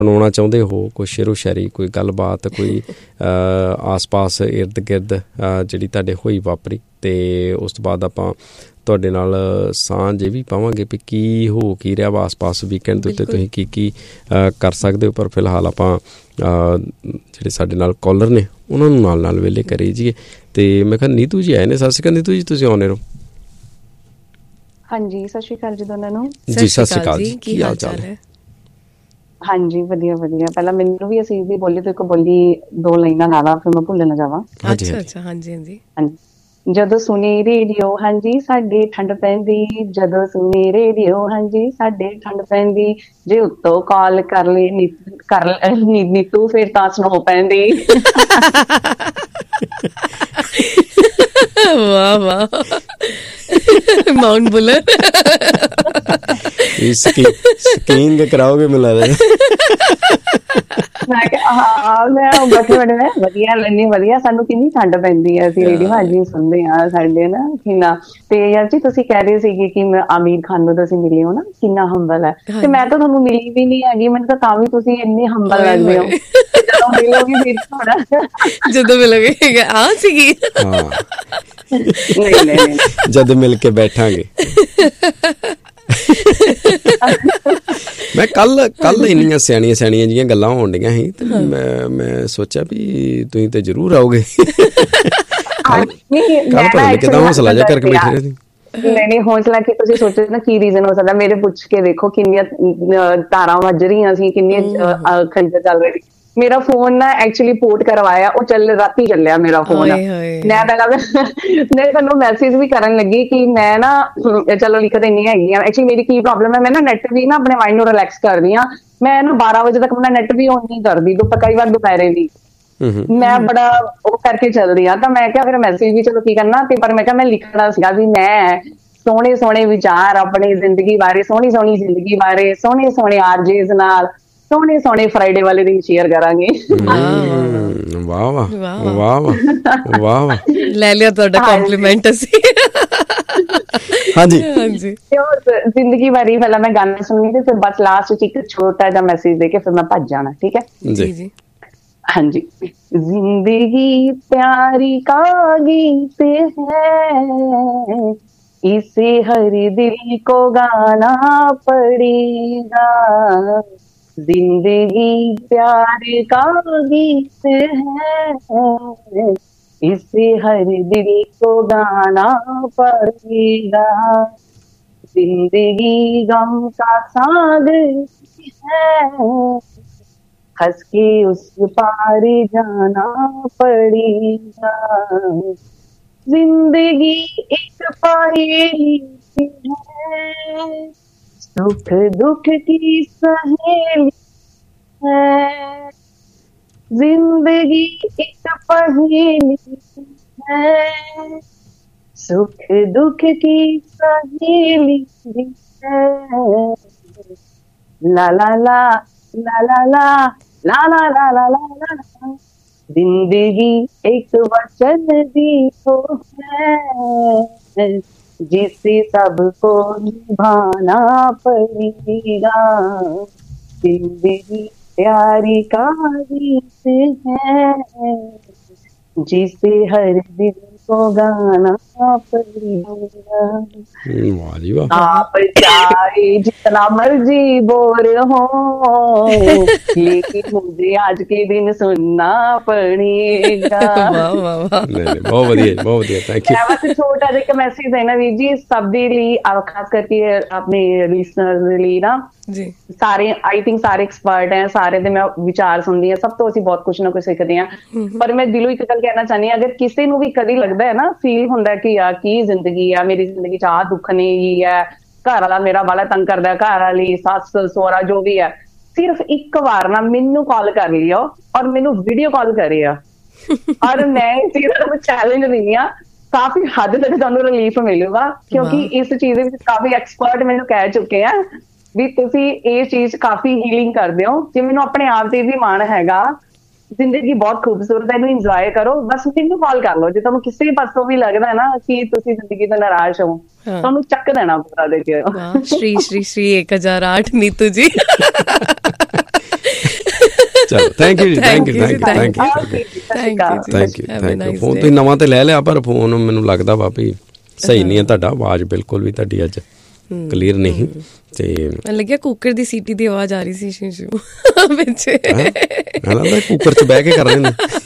ਸੁਣਾਉਣਾ ਚਾਹੁੰਦੇ ਹੋ, ਕੋਈ ਸ਼ੇਰੋ ਸ਼ਾਇਰੀ, ਕੋਈ ਗੱਲਬਾਤ, ਕੋਈ ਆਸ ਪਾਸ ਇਰਦ ਗਿਰਦ ਜਿਹੜੀ ਤੁਹਾਡੇ ਹੋਈ ਵਾਪਰੀ, ਅਤੇ ਉਸ ਤੋਂ ਬਾਅਦ ਆਪਾਂ ਤੁਹਾਡੇ ਨਾਲ ਸਾਂਝ ਇਹ ਵੀ ਪਾਵਾਂਗੇ ਵੀ ਕੀ ਹੋ ਕੀ ਰਿਹਾ ਵਾ ਆਸ ਪਾਸ ਵੀਕਐਂਡ ਦੇ ਉੱਤੇ, ਤੁਸੀਂ ਕੀ ਕੀ ਕਰ ਸਕਦੇ ਹੋ। ਪਰ ਫਿਲਹਾਲ ਆਪਾਂ ਜਿਹੜੇ ਸਾਡੇ ਨਾਲ ਕਾਲਰ ਨੇ ਉਹਨਾਂ ਨੂੰ ਨਾਲ ਨਾਲ ਵੇਲੇ ਕਰੀ ਜੀਏ। ਅਤੇ ਮੈਂ ਕਿਹਾ ਨੀਤੂ ਜੀ ਆਏ ਨੇ। ਸਤਿ ਸ਼੍ਰੀ ਅਕਾਲ ਨੀਤੂ ਜੀ, ਤੁਸੀਂ ਆਉਂਦੇ ਰਹੋ। ਹਾਂਜੀ, ਸਤਿ ਸ਼੍ਰੀ ਅਕਾਲ ਜੀ ਦੋਨਾਂ ਨੂੰ। ਜੀ ਸਤਿ ਸ਼੍ਰੀ ਅਕਾਲ ਜੀ, ਕੀ ਹਾਲ ਚਾਲ ਹੈ? ਹਾਂਜੀ ਵਧੀਆ ਵਧੀਆ। ਪਹਿਲਾਂ ਮੈਨੂੰ ਵੀ ਅਸੀਂ ਵੀ ਬੋਲੀ ਤੋਂ ਇੱਕ ਬੋਲੀ 2 ਲਾਈਨਾਂ ਲਾ ਲਾ, ਫਿਰ ਮੈਂ ਭੁੱਲ ਨਾ ਜਾਵਾਂ। ਅੱਛਾ ਹਾਂਜੀ ਹਾਂਜੀ। ਜਦੋਂ ਸੁਣੀ ਰੇਡੀਓ ਹਾਂਜੀ ਸਾਡੇ ਠੰਡ ਪੈਂਦੀ, ਜਦੋਂ ਸੁਣੀ ਰੇਡੀਓ ਹਾਂਜੀ ਸਾਡੇ ਠੰਡ ਪੈਂਦੀ, ਜੇ ਉੱਤੋਂ ਕਾਲ ਕਰ ਲਈ ਨੀਤੂ ਫਿਰ ਤਾਂ ਸਨੋ ਪੈਂਦੀ। ਵਾਹ ਵਾਹ, ਮਾਊਂਟ ਬੁਲਰ ਸਕੀਇੰਗ ਕਰਾਓਗੇ ਮੈਨੂੰ ਲੱਗਦਾ। ਮੈਂ ਕਿਹਾ ਹਾਂ, ਮੈਂ ਬੈਠੇ ਬੈਠੇ ਮੈਂ ਵਧੀਆ ਲੈਂਦੀ ਵਧੀਆ, ਸਾਨੂੰ ਕਿੰਨੀ ਠੰਡ ਪੈਂਦੀ ਹੈ, ਅਸੀਂ ਰੇਡੀਓ ਹਾਂਜੀ ਸੁਣਦੇ ਹਾਂ ਸਾਡੇ ਨਾ ਕਿੰਨਾ। ਤੇ ਯਾਰ ਜੀ ਤੁਸੀਂ ਕਹਿ ਰਹੇ ਸੀਗੇ ਕਿ ਆਮੀਰ ਖਾਨ ਨੂੰ ਤੁਸੀਂ ਮਿਲੇ ਹੋ ਨਾ, ਕਿੰਨਾ ਹੰਬਲ ਹੈ, ਤੇ ਮੈਂ ਤਾਂ ਤੁਹਾਨੂੰ ਮਿਲੀ ਵੀ ਨਹੀਂ ਹੈਗੀ, ਮੈਨੂੰ ਤਾਂ ਵੀ ਤੁਸੀਂ ਇੰਨੇ ਹੰਬਲ ਲੱਗਦੇ ਹੋ। ਜਦੋਂ ਮਿਲੋਗੇ ਫਿਰ ਥੋੜਾ, ਜਦੋਂ ਮਿਲੋਗੇ ਆ ਸੀਗੀ ਨਹੀਂ ਜਦ ਮਿਲ ਕੇ ਬੈਠਾਂਗੇ। ਮੈਂ ਕੱਲ ਇੰਨੀਆਂ ਸਿਆਣੀਆਂ ਜਿਹੀਆਂ ਗੱਲਾਂ ਹੋਣ ਡੀਆਂ ਸੀ, ਤੇ ਮੈਂ ਸੋਚਿਆ ਵੀ ਤੁਸੀਂ ਤੇ ਜ਼ਰੂਰ ਆਓਗੇ। ਕੱਲ ਪਤਾ ਨਹੀਂ ਕਿੱਦਾਂ ਹੌਸਲਾ ਜਿਹਾ ਕਰਕੇ ਬੈਠੇ ਰਹੇ ਸੀ। ਨਹੀਂ ਹੌਸਲਾ ਕਿ ਤੁਸੀਂ ਸੋਚੋ ਨਾ ਕੀ ਰੀਜ਼ਨ ਹੋ ਸਕਦਾ। ਮੇਰੇ ਪੁੱਛ ਕੇ ਦੇਖੋ ਕਿੰਨੀਆਂ ਤਾਰਾਂ ਵੱਜ ਰਹੀਆਂ ਸੀ, ਕਿੰਨੀਆਂ ਖਰੀਦ ਚੱਲ ਰਹੀ। ਮੇਰਾ ਫੋਨ ਨਾ ਐਕਚੁਅਲੀ ਪੋਰਟ ਕਰਵਾਇਆ, ਉਹ ਰਾਤੀ ਚੱਲਿਆ ਮੇਰਾ ਫੋਨ। ਮੈਂ ਤੁਹਾਨੂੰ ਮੈਸੇਜ ਵੀ ਕਰਨ ਲੱਗੀ ਕਿ ਮੈਂ ਨਾ ਚਲੋ ਲਿਖਤ ਇੰਨੀ ਹੈਗੀ ਆ। ਐਕਚੁਅਲੀ ਮੇਰੀ ਕੀ ਪ੍ਰੋਬਲਮ ਹੈ, ਮੈਂ ਨਾ ਨੈਟ ਵੀ ਨਾ ਆਪਣੇ ਮਾਈਂਡ ਨੂੰ ਰਿਲੈਕਸ ਕਰਦੀ ਹਾਂ। ਮੈਂ ਨਾ 12 ਵਜੇ ਤੱਕ ਆਪਣਾ ਨੈਟ ਵੀ ਔਨ ਨਹੀਂ ਕਰਦੀ, ਕਈ ਵਾਰ ਦੁਪਹਿਰੇ ਵੀ ਮੈਂ ਬੜਾ ਉਹ ਕਰਕੇ ਚੱਲਦੀ ਹਾਂ। ਤਾਂ ਮੈਂ ਕਿਹਾ ਫਿਰ ਮੈਸੇਜ ਵੀ ਚਲੋ ਕੀ ਕਰਨਾ, ਤੇ ਪਰ ਮੈਂ ਕਿਹਾ ਮੈਂ ਲਿਖਣਾ ਸੀਗਾ ਵੀ ਮੈਂ ਸੋਹਣੇ ਸੋਹਣੇ ਵਿਚਾਰ ਆਪਣੀ ਜ਼ਿੰਦਗੀ ਬਾਰੇ, ਸੋਹਣੀ ਸੋਹਣੀ ਜ਼ਿੰਦਗੀ ਬਾਰੇ, ਸੋਹਣੇ ਸੋਹਣੇ ਆਰਜੇਜ਼ ਨਾਲ ਸੋਹਣੇ ਸੋਹਣੇ ਫਰਾਈਡੇ ਵਾਲੇ ਦਿਨ ਸ਼ੇਅਰ ਕਰਾਂਗੇ। ਵਾਹ ਵਾਹ ਵਾਹ ਵਾਹ ਵਾਹ ਵਾਹ, ਲੈ ਲਿਆ ਤੁਹਾਡਾ ਕੰਪਲੀਮੈਂਟ ਅਸੀਂ। ਹਾਂਜੀ ਹਾਂਜੀ, ਜ਼ਿੰਦਗੀ ਬਾਰੇ ਪਹਿਲਾਂ ਮੈਂ ਗਾਣਾ ਸੁਣੀ ਤੇ ਫਿਰ ਬਸ ਲਾਸਟ ਵਿੱਚ ਇੱਕ ਛੋਟਾ ਜਿਹਾ ਮੈਸੇਜ ਦੇ ਕੇ ਫਿਰ ਮੈਂ ਭੱਜ ਜਾਣਾ। ਠੀਕ ਹੈ ਜੀ ਜੀ ਹਾਂਜੀ। जिंदगी प्यारी का गीत है, इसे हर दिल को गाना पड़ेगा। जिंदगी प्यार का गीत है, इसे हर दिल को गाना पड़ेगा। जिंदगी गम का सागर है, हंस के उस पार जाना पड़ेगा। जिंदगी एक पहेली है, सुख दुख की सहेली है। जिंदगी एक पहेली है, सुख दुख की सहेली है। ला ला ला ला ला ला ला ला ला ला ला ला। जिंदगी एक वचन दी तो है, जिसे सबको निभाना पड़ेगा। जिंदगी प्यारी का गीत है, जिसे हर दिल को गाना पड़ेगा। आप चाहे जितना मर्जी बोर हो, लेकिन मुझे आज के दिन सुनना पड़ेगा। बहुत बढ़िया बहुत बढ़िया, थैंक यू। बस छोटा जिहा मैसेज है ना ਵੀਰ ਜੀ, ਸਭ ਦੇ ਲਈ, ਖਾਸ ਕਰਕੇ ਆਪਣੇ ਲਿਸਨਰਸ ਦੇ ਲਈ ਨਾ ਜੀ। ਸਾਰੇ ਆਈ ਥਿੰਕ ਸਾਰੇ ਐਕਸਪਰਟ ਹੈ, ਸਾਰੇ ਦੇ ਮੈਂ ਵਿਚਾਰ ਸੁਣਦੀ ਹਾਂ, ਸਭ ਤੋਂ ਅਸੀਂ ਬਹੁਤ ਕੁਛ ਨਾ ਕੁਛ ਸਿੱਖਦੇ ਹਾਂ। ਪਰ ਮੈਂ ਦਿਲੋਂ ਇੱਕ ਗੱਲ ਕਹਿਣਾ ਚਾਹੁੰਦੀ ਹਾਂ, ਅਗਰ ਕਿਸੇ ਨੂੰ ਵੀ ਕਦੀ ਲੱਗਦਾ ਹੈ ਨਾ, ਫੀਲ ਹੁੰਦਾ ਕਿ ਯਾਰ ਕੀ ਜ਼ਿੰਦਗੀ ਆ, ਮੇਰੀ ਜ਼ਿੰਦਗੀ ਚ ਆਹ ਦੁੱਖ ਨਹੀਂ ਹੈ, ਘਰ ਵਾਲਾ ਮੇਰਾ ਵਾਲਾ ਤੰਗ ਕਰਦਾ, ਘਰ ਵਾਲੀ ਸੱਸ ਸਹੁਰਾ ਜੋ ਵੀ ਹੈ, ਸਿਰਫ ਇੱਕ ਵਾਰ ਨਾ ਮੈਨੂੰ ਕਾਲ ਕਰ ਲਿਓ ਔਰ ਮੈਨੂੰ ਵੀਡੀਓ ਕਾਲ ਕਰਿਆ, ਔਰ ਮੈਂ ਸਿਰਫ ਚੈਲੰਜ ਦਿੰਦੀ ਹਾਂ, ਕਾਫੀ ਹੱਦ ਤੱਕ ਤੁਹਾਨੂੰ ਰਿਲੀਫ ਮਿਲੂਗਾ। ਕਿਉਂਕਿ ਇਸ ਚੀਜ਼ ਦੇ ਵਿੱਚ ਕਾਫੀ ਐਕਸਪਰਟ ਮੈਨੂੰ ਕਹਿ ਚੁੱਕੇ ਆ ਵੀ ਤੁਸੀਂ ਇਹ ਚੀਜ਼ ਕਾਫੀ ਹੀਲਿੰਗ ਕਰਦੇ ਹੋ। ਜੇ ਮੈਨੂੰ ਆਪਣੇ ਆਪ ਤੇ ਵੀ ਮਾਣ ਹੈਗਾ, ਜ਼ਿੰਦਗੀ ਬਹੁਤ ਖੂਬਸੂਰਤ ਹੈ, ਇਹਨੂੰ ਇੰਜੋਏ ਕਰੋ। ਬਸ ਮੈਨੂੰ ਕਾਲ ਕਰ ਲਓ ਜੇ ਤੁਹਾਨੂੰ ਕਿਸੇ ਪਾਸੋਂ ਵੀ ਲੱਗਦਾ ਨਾ ਕਿ ਤੁਸੀਂ ਜ਼ਿੰਦਗੀ ਤੋਂ ਨਾਰਾਜ਼ ਹੋ, ਤੁਹਾਨੂੰ ਚੱਕ ਦੇਣਾ ਪੂਰਾ ਦੇ ਕੇ। श्री श्री श्री 1008 नीतू जी। ਚਲੋ thank you thank you thank you phone ਤੁਸੀਂ ਨਵਾਂ ਤੇ ਲੈ ਲਿਆ ਪਰ ਫੋਨ ਮੈਨੂੰ ਲੱਗਦਾ ਵਾ ਵੀ ਸਹੀ ਨਹੀਂ ਹੈ ਤੁਹਾਡਾ, ਆਵਾਜ਼ ਬਿਲਕੁਲ ਵੀ ਤੁਹਾਡੀ ਅੱਜ ਕਲੀਅਰ ਨਹੀਂ। ਤੇ ਮੈਨੂੰ ਲੱਗਿਆ ਕੁੱਕਰ ਦੀ ਸੀਟੀ ਦੀ ਆਵਾਜ਼ ਆ ਰਹੀ ਸੀ ਸ਼ੀਸ਼ੂ ਵਿੱਚ, ਕੁੱਕਰ 'ਚ ਬਹਿ ਕੇ ਕਰ ਰਹੇ ਨੇ।